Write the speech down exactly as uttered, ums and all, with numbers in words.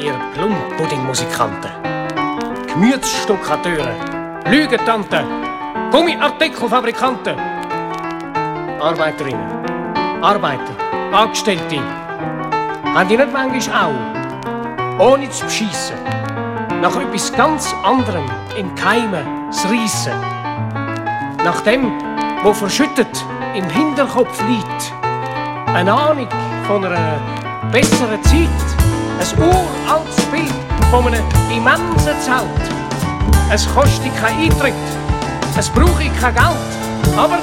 ihr Plumpudding-Musikanten, Gemütsstuckateure, Lügentanten, Gummiartikelfabrikanten, Arbeiterinnen, Arbeiter, Angestellte, haben die nicht manchmal auch, ohne zu beschissen, nach etwas ganz anderem im Keimen zu reissen? Nach dem, wo verschüttet im Hinterkopf liegt, eine Ahnung von einer besseren Zeit, ein uraltes Bild von einem immensen Zelt. Es kostet keinen Eintritt, es braucht kein Geld, aber